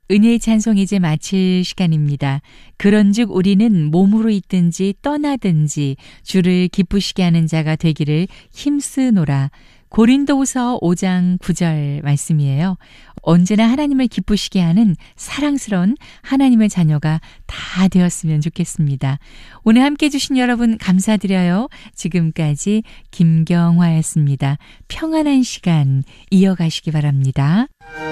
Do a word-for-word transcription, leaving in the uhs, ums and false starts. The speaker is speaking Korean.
은혜의 찬송 이제 마칠 시간입니다. 그런즉 우리는 몸으로 있든지 떠나든지 주를 기쁘시게 하는 자가 되기를 힘쓰노라. 고린도후서 오 장 구 절 말씀이에요. 언제나 하나님을 기쁘시게 하는 사랑스러운 하나님의 자녀가 다 되었으면 좋겠습니다. 오늘 함께 해주신 여러분 감사드려요. 지금까지 김경화였습니다. 평안한 시간 이어가시기 바랍니다.